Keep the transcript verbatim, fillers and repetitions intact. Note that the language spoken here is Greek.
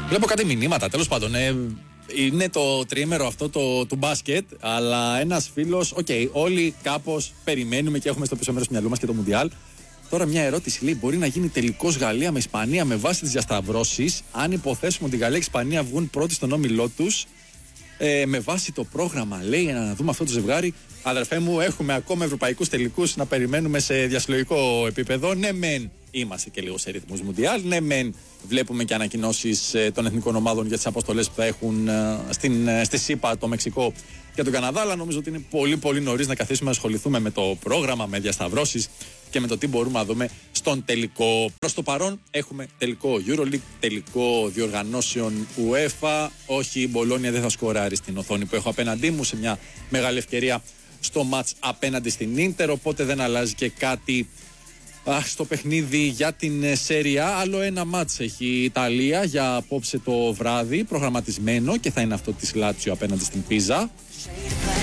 Βλέπω κάτι μηνύματα, τέλος πάντων. Ε, είναι το τριήμερο αυτό το, του μπάσκετ, αλλά ένας φίλος, οκ, okay, όλοι κάπως περιμένουμε και έχουμε στο πίσω μέρος του μυαλού μας και το Μουντιάλ. Τώρα μια ερώτηση, λέει, μπορεί να γίνει τελικός Γαλλία με Ισπανία με βάση τις διασταυρώσεις, αν υποθέσουμε ότι η Γαλλία και η Ισπανία βγουν πρώτοι στον όμιλό τους, ε, με βάση το πρόγραμμα, λέει, να δούμε αυτό το ζευγάρι. Αδερφέ μου, έχουμε ακόμα ευρωπαϊκούς τελικούς να περιμένουμε σε διασυλλογικό επίπεδο. Ναι, μεν είμαστε και λίγο σε ρυθμούς Μουντιάλ. Ναι, μεν βλέπουμε και ανακοινώσεις ε, των εθνικών ομάδων για τις αποστολές που θα έχουν ε, στην, ε, στη ΣΥΠΑ, το Μεξικό και τον Καναδά. Αλλά νομίζω ότι είναι πολύ, πολύ νωρίς να καθίσουμε να ασχοληθούμε με το πρόγραμμα, με διασταυρώσεις και με το τι μπορούμε να δούμε στον τελικό. Προς το παρόν έχουμε τελικό EuroLeague, τελικό διοργανώσεων UEFA. Όχι, η Μπολόνια δεν θα σκοράρει στην οθόνη που έχω απέναντί μου, σε μια μεγάλη ευκαιρία στο μάτς απέναντι στην Ίντερ, οπότε δεν αλλάζει και κάτι α, στο παιχνίδι για την Σέρια. Άλλο ένα μάτς έχει η Ιταλία για απόψε το βράδυ προγραμματισμένο και θα είναι αυτό της Λάτσιο απέναντι στην Πίζα.